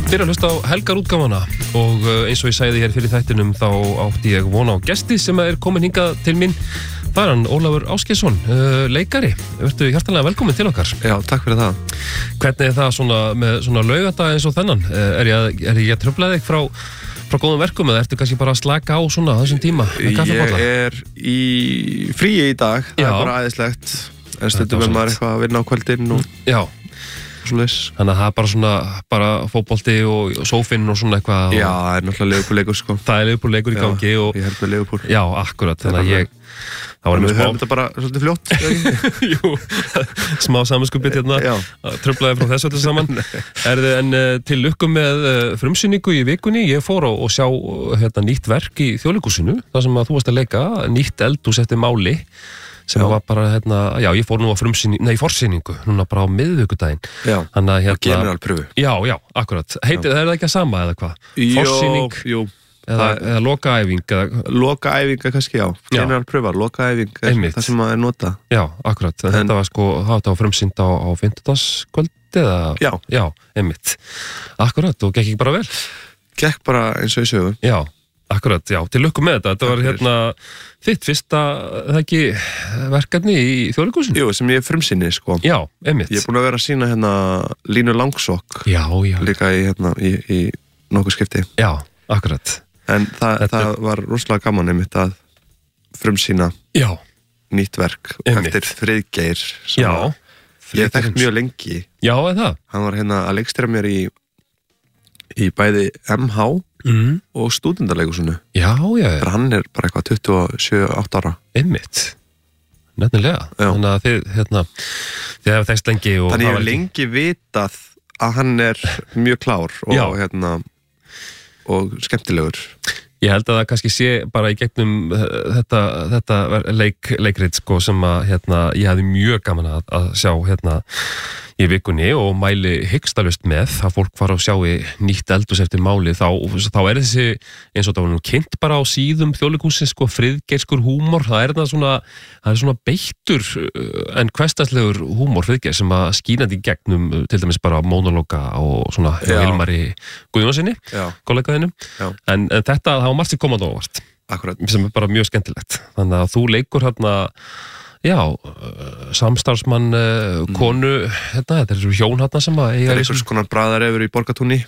Fyrir að hlusta á helgarútgáfana og eins og ég sagði hér fyrir þættinum þá átti ég von á gesti sem er komin hingað til mín. Það er hann Ólafur Ásgeirsson, leikari. Vertu hjartanlega velkomin til okkar. Já, takk fyrir það. Hvernig er það svona, með svona laugardag eins og þennan? Er ég að trufla þig frá góðum verkum eða ertu kannski bara að slaka á svona þessum tíma? Ég er í fríi í dag, það er bara æðislegt. En stundum er maður eitthvað að vinna á kvöldin og já. Svoleiðis. Þannig að það er bara svona, bara fótbolti og sófinn og svona eitthvað. Já, það er náttúrulega Liverpool-leikur sko. Það er Liverpool-leikur í gangi og ég held með Liverpool. Já, akkurat, þannig að ég það var við höfum þetta bara svolítið fljótt. Jú, smá samanskupið hérna, truflaði frá þessu öllu saman. En til lukku með frumsýningu í vikunni, ég fór á og sjá hérna, nýtt verk í Þjóðleikhúsinu, þar sem að þú varst að leika, nýtt eldhús eftir máli, sem var bara, hérna, já, ég fór nú á forsýningu, núna bara á miðvikudaginn. Já, hérna, og generalpröfu. Já, akkurat. Heitir það ekki að sama eða hvað? Forsýning? Jú. Eða lokaæfing Lokaæfinga kannski, já. Generalpröfar, lokaæfing það sem maður nota. Já, akkurat. Þetta var sko, það var frumsýnd á 50-dagskvöldi eða? Já, einmitt. Akkurat, og gekk ekki bara vel? Gekk bara eins og í sögu. Já, akkurat, já, til lukku með þetta. Þetta var hérna þitt fyrsta, það ekki, verkefni í Þjóðleikhúsinu? Jú, sem ég frumsýni, sko. Já, einmitt. Ég er búin að vera að sýna hérna Línu Langsokk. Já. Líka í hérna, í nokkuð skipti. Já, akkurat. En það var rosalega gaman einmitt að frumsýna nýtt verk eftir Friðgeir. Já. Ég þekkt mjög lengi. Já, eða? Hann var hérna að leikstýra mér í bæði MH og Stúdentarleikhúsinu. Já. Hann er bara eitthvað 27-8 ára. Einmitt. Nefnilega. Þannig að þið hefur þekst lengi og þannig ég hef lengi vitað að hann er mjög klár og hérna og skemmtilegur. Ég held að það kannski sé bara í gegnum þetta leikrit sko sem að hérna ég hafði mjög gaman að sjá hérna í vikunni og mæli hyggstalaust með að fólk fara að sjá í nýtt eldhús eftir máli þá er þessi eins og það var nú kynnt bara á síðum Þjóðleikhússins sko friðgeirskur húmor, það er svona beittur en hversdagslegur húmor Friðgeir sem að skínandi í gegnum til dæmis bara monologa og svona Hilmari Guðjónsssyni, kollegaðinum en þetta, það var margt sem komandi óvart. Akkurat. Sem er bara mjög skemmtilegt. Þannig að þú leikur hérna samstarfsmann konu, hérna, þetta er svo hjón hérna sem að eiga einhvers konar bræðarefur í Borgartúni.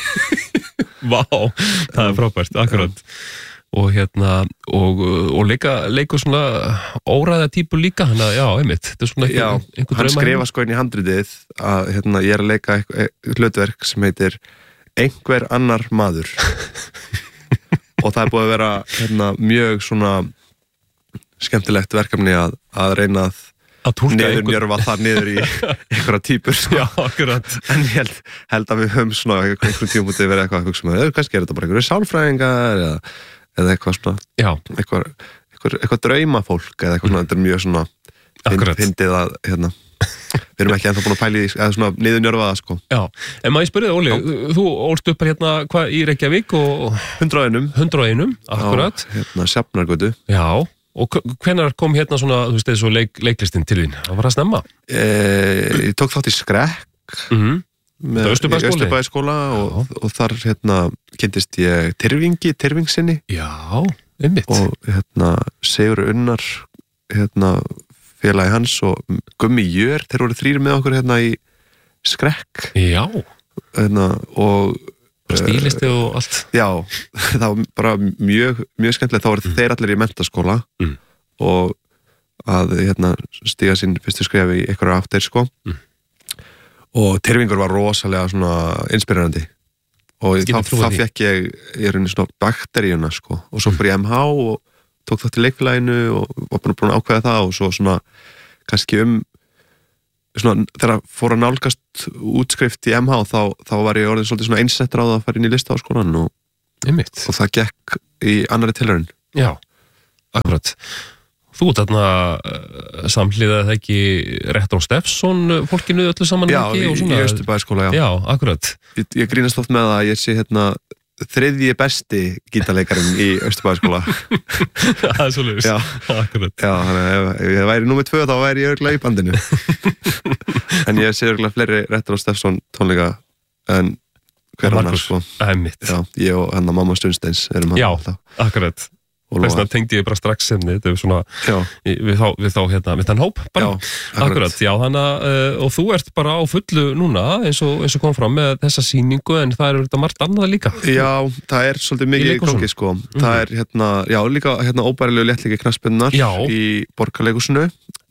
Vá, það er frábært, akkurat. Og hérna, og leikur svona óræða típu líka, hann að, einmitt, þetta er svona einhver drauma. Hann skrifa sko inn í handritið að, hérna, ég er að leika hlutverk sem heitir Einhver annar maður. Og það er búið að vera, hérna, mjög svona skemmtilegt verkefni að reyna að niðurnjörfa það niður í einhverja típur sko. Já, akkurat. En ég held að við höfum svona einhverjum tímútið verið eitthvað að hugsa með kannski er þetta bara einhverju sálfræðingar eða eitthvað svona eitthvað draumafólk eða eitthvað svona, þetta er mjög svona fyndið að hérna við erum ekki ennþá búin að pæla í eða svona niðurnjörfa það sko. Já, en maður spyrði þig Óli, þú ólst upp hérna hvað í Reykjavík og 101, akkurat. Hérna Sjafnargötu. Já. Og hvenær kom hérna svona, þú veist, þessu leiklistinn til þín? Það var að snemma? Ég tók þátt í Skrekk með Austurbæjarskóla og þar hérna kynntist ég Tyrfingsinni. Já, einmitt. Og hérna Sigur Unnar, hérna félagi hans og Gummi Jör, þeir voru 3 með okkur hérna í Skrekk. Já. Hérna og stílisti og allt. Já, það var bara mjög skemmtilegt. Þá voru þeir allir í menntaskóla og að hérna stíga sín fyrstu skrefi í einhverja áttir sko. Og Tyrfingur var rosalega svona inspirerandi og þá fekk ég rauninni svona bakteríuna sko og svo fór ég MH og tók þátt í leikfélaginu og var búin að ákveða það og svo svona kannski svona, þegar fór að nálgast útskrift í MH þá var ég orðin svolítið svona einsettur á það að fara inn í Listaháskólann og það gekk í annarri tilraun. Já, akkurat. Þú þarna samhliðað það ekki Rektor Steffsson fólkinu öllu saman ekki? Já, í Austurbæjarskóla, já. Já, akkurat. Ég grínast oft með það að ég sé hérna 3. besti gítarleikarinn í Austurbæjarskóla. Það er svolítið. Já, akkurat. Já, þannig að ef ég væri númer 2 þá væri ég örugglega í bandinu. En ég sé örugglega fleiri Rektor Steffsson tónleika en hver annar sko. Einmitt. Já, ég og hann að mamma Stunsteins erum hann Já, alltaf. akkurat. Þess vegna tengdi ég bara strax þetta er svona við þá hérna við þann hóp bara. Akkurat, já þannig að og þú ert bara á fullu núna eins og kom fram með þessa sýningu en það er þetta margt annað líka. Já, það er svolítið mikið í gangi sko. Það er hérna, já líka hérna óbærilegu léttleiki knattspyrnunnar í Borgarleikhúsinu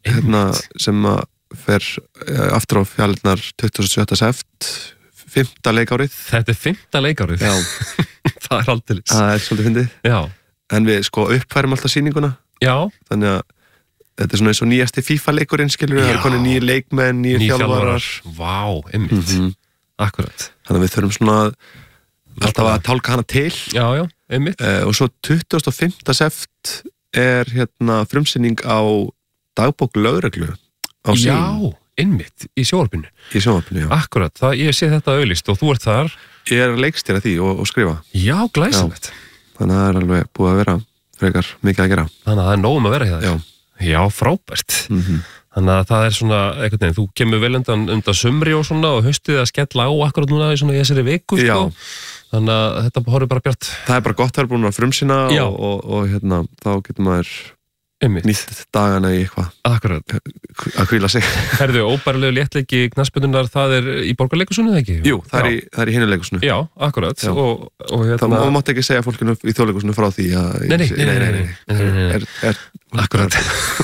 sem að fer aftur á fjalirnar 27. seft 5. leikárið. Þetta er 5. leikárið? Já. Það er aldeilis. Það er svolítið fyndið. Já. En við sko uppfærum alltaf sýninguna. Já. Þannig að þetta er svona eins og nýjasti FIFA-leikurinn, skilur við, það er konið nýjir leikmenn, nýjir þjálfarar. Vá, einmitt. Akkurat. Þannig að við þurfum svona alltaf að tálka hana til. Já, einmitt. Og svo 25. seft er hérna frumsýning á dagbók lögreglu á Sýn. Já, einmitt, í sjónvarpinu. Í sjónvarpinu, já. Akkurat, ég sé þetta auglýst og þú ert þar. Ég er leikstýra því og skrifa. Já, glæsilegt. Þannig að það er alveg búið að vera frekar mikið að gera. Þannig að það er nógum að vera hjá þér. Já, frábært. Þannig að það er svona, einhvern veginn, þú kemur vel undan sumri og svona og haustið að skella á akkurat núna í þessari viku, sko. Þannig að þetta horfir bara bjart. Það er bara gott að vera búin að frumsýna og hérna, þá getur maður nýtt dagana í eitthvað. Akkurat. Að hvíla sig. Herðu, óbærilegu léttleiki knattspyrnunnar, það er í Borgarleikhúsinu, eða ekki? Jú, það er í hinu leikhúsinu. Já, akkurat. Og hérna... Það mátti ekki segja fólkinu í þjóðleikhúsinu frá því að... Nei. Akkurat.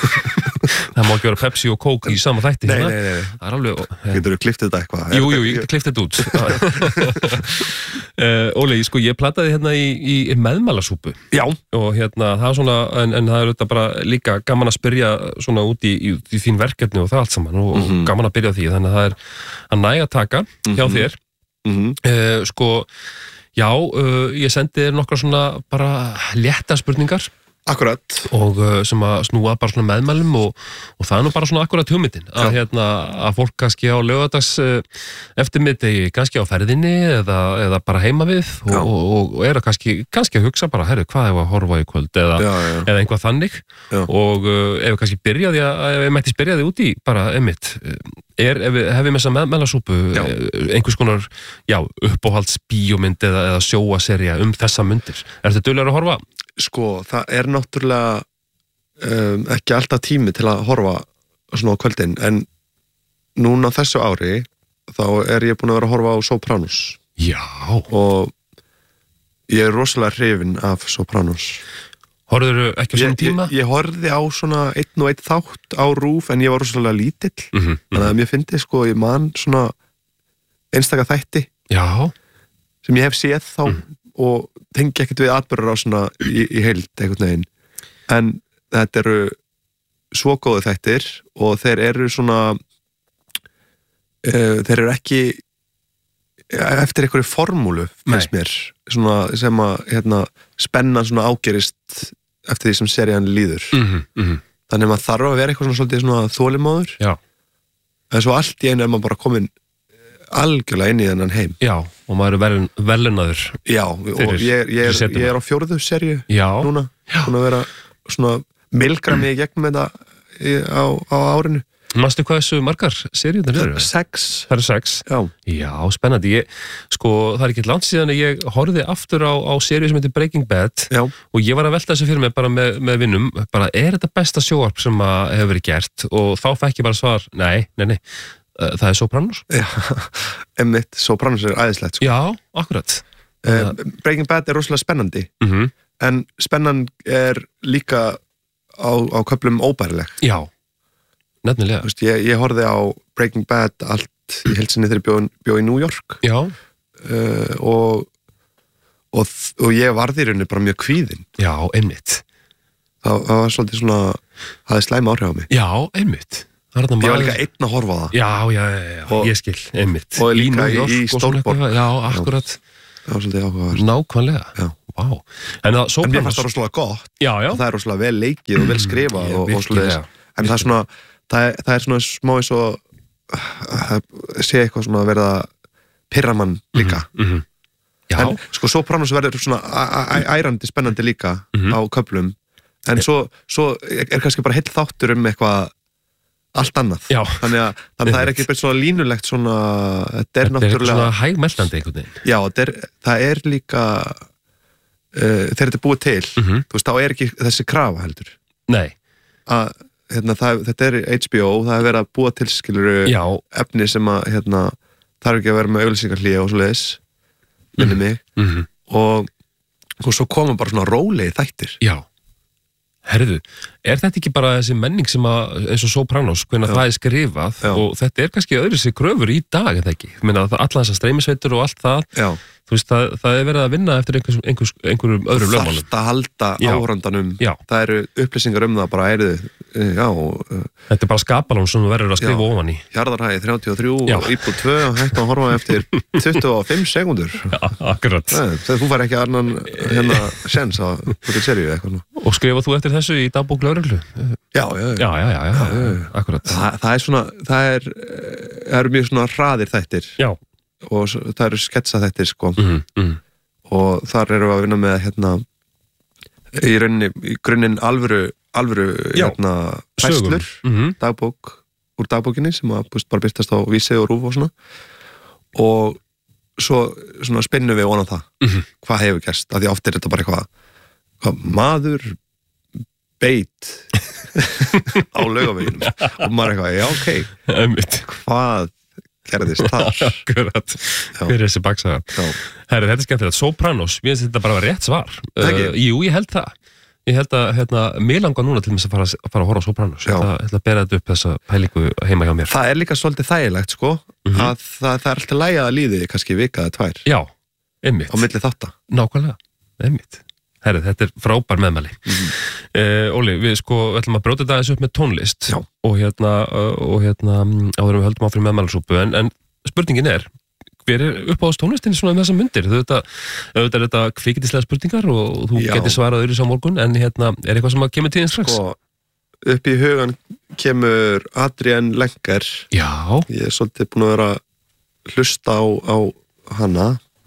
Það má ekki vera Pepsi og Coke í sama þætti. Nei. Það er alveg... Getur þú kliftið þetta eitthvað? Jú, ég getur kliftið þetta út. Óli, sko, ég plataði hérna í meðmælasúpu. Já. Og hérna, það er svona, en það er auðvitað bara líka gaman að spyrja svona út í þín verkefni og það allt saman og gaman að byrja á því. Þannig að það er að næga að taka hjá þér. Sko, já, ég sendi þér nokkra svona bara létta spurningar. Akkurat. Og sem að snúa bara svona meðmælum og það er nú bara svona akkurat hugmyndin að fólk kannski á laugardags eftirmiðdegi kannski á ferðinni eða bara heima við og er að kannski að hugsa bara, herru, hvað ef að horfa í kvöld eða einhvað þannig og ef við kannski ef við mætti spyrja þig út í bara einmitt ef við með þessa meðmælasúpu einhvers konar, uppáhalds bíómynd eða sjóaserja þessa myndir. Er þetta duglegur að horfa? Sko, það er náttúrulega ekki alltaf tími til að horfa svona á kvöldin, en núna þessu ári þá er ég búin að vera að horfa á Sopranos. Já. Og ég er rosalega hrifinn af Sopranos. Horfðirðu ekki á svona tíma? Ég horfði á svona einn og einn þátt á RÚV, en ég var rosalega lítill. Þannig að mér fyndi, sko, ég man svona einstaka þætti. Já. Sem ég hef séð þá og tengi ekkert við atburður á svona í heild einhvern veginn. En þetta eru svo góðu þættir og þeir eru svona þeir eru ekki eftir einhverju formúlu finnst mér, svona sem að spennan svona ágerist eftir því sem serían líður. Þannig að maður þarf að vera eitthvað svona svolítið svona þolinmóður. Já. En svo allt í einu er maður bara komin algjörlega inn í þennan heim. Já, og maður er velunaður. Já, og ég er á 4. seríu núna. Búin að vera svona milgra mig í gegnum þetta á árinu. Manstu hvað þessu margar seríunar eru? 6. Það eru 6? Já, spennandi. Sko, það er ekki langt síðan að ég horfði aftur á seríu sem heitir Breaking Bad og ég var að velta þessu fyrir mig bara með vinnum, bara er þetta besta sjóarp sem hefur verið gert og þá fekk ég bara svar, nei. Það er Sopranos? Já, einmitt, Sopranos er æðislegt. Sko. Já, akkurat. Breaking Bad er rosalega spennandi, en spennan er líka á köflum óbærileg. Já, nefnilega. Ég horfði á Breaking Bad allt í heilsinni þegar ég bjó í New York. Já. Og ég varði í rauninni bara mjög kvíðinn. Já, einmitt. Það var svolítið svona, hafði slæma áhrif á mig. Já, einmitt. Ég var líka einn að horfa á það. Já, ég skil, einmitt. Og líka í Stórborg. Já, akkurat. Það var svolítið áhugaverð. Nákvæmlega. Já. Vá. En mér fannst það rosalega gott. Já. Það er rosalega vel leikið og vel skrifað og svolítið. En það er svona, það er svona smá eins og sé eitthvað svona að verða pirramann líka. Já. En sko, Sopranos verður svona ærandi spennandi líka á köflum. En svo er kannski bara heill þáttur eitthvað allt annað. Já. Þannig að það er ekki bara svona línulegt svona, þetta er náttúrulega svona hægmeldandi einhvern veginn. Já, það er líka þegar þetta er búið til þú veist, þá er ekki þessi krafa heldur. Nei. Að, þetta er HBO, það er verið að búa til skiluru efni sem að þarf ekki að vera með auglýsingarhlé og svoleiðis minni mig og svo koma bara svona rólegi þættir. Já. Herðu, er þetta ekki bara þessi menning sem að, eins og Sopranos, hvernig það er skrifað og þetta er kannski öðru sig kröfur í dag, en það ekki? Ég meina að alla þessar streymisveitur og allt það, þú veist, það er verið að vinna eftir einhverjum öðrum lögmálum. Þú þarft að halda áhrandanum, það eru upplýsingar það bara, þetta er bara skapalón sem þú verður að skrifa ofan í. Hjarðarhæði 33 og íbúð 2 og hægt að horfa eftir 25 sekundur. Já, akkurat. Þegar þú fær ekki annan sens að fyrir seríu eitthvað. Og skrifa þú eftir þessu í dagbók lögreglu? Já, akkurat. Það er svona, það eru mjög svona hraðir þættir. Já. Og það eru sketsa þættir, sko. Og þar erum við að vinna með, í rauninni, í grunninn alvöru færslur, dagbók úr dagbókinni sem að bara byrtast á Vísi og Rúf og svona og svo svona spinnum við ofan á það hvað hefur gerst, af því oft er þetta bara eitthvað maður beit á Laugaveginum og maður eitthvað, já ok hvað gerðist þar Akkurat, hver er þessi baksaga Herri, þetta er skemmtilegt, Sopranos mér finnst þetta bara rétt svar Jú, ég held það Ég held að mér langar núna til þess að fara að horfa á Sopranos. Ég ætla að bera þetta upp þessa pælingu heima hjá mér. Það er líka svolítið þægilegt, sko, að það er alltaf lægja að líði kannski vika eða 2. Já, einmitt. Á milli þátta. Nákvæmlega, einmitt. Herri, þetta er frábær meðmæli. Óli, við ætlum að brjóta þetta aðeins upp með tónlist. Já. Og áður við höldum áfram meðmælasúpu, en spurningin er hver er uppáðast tónlistin svona þessar myndir? Auðvitað er þetta kvikindislega spurningar og þú getur svarað öðru á morgun en er eitthvað sem að kemur tíðins strax? Upp í hugan kemur Adrienne Lenker. Já. Ég er svolítið búin að vera hlusta á hana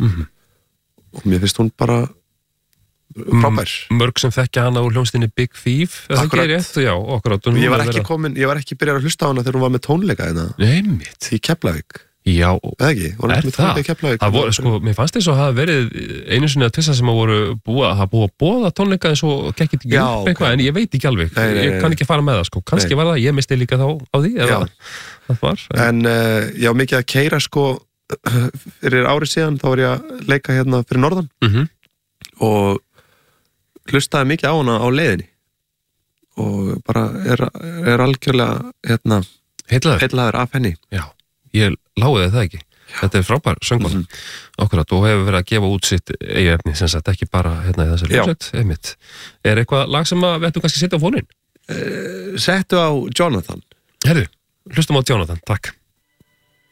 og mér finnst hún bara frábær. Mörg sem þekkja hana úr hljómsdynni Big Thief. Akkurat. Ég var ekki byrjað að hlusta á hana þegar hún var með tónleika Einmitt. Í Keflavík. Já, er það? Það voru, mér fannst þess að hafa verið einu sinni að tvissa sem að voru búið að boða tónleika eins og gekk ekki upp eitthvað, en ég veit ekki alveg, ég kann ekki fara með það, kannski var það, ég misti líka þá á því, eða það var. En já, mikið að keyra, fyrir árið síðan, þá var ég að leika hérna fyrir norðan og hlustaði mikið á hana á leiðinni og bara er algjörlega, heillaður af henni. Já. Ég láði það ekki. Þetta er frábær söngvar okkurat og hefur verið að gefa út sitt eigið efni sem sagt ekki bara í þessari hljómsveit einmitt. Er eitthvað lag sem við ættum kannski að setja á fóninn? Settu á Jonathan. Herru, hlustum á Jonathan, takk.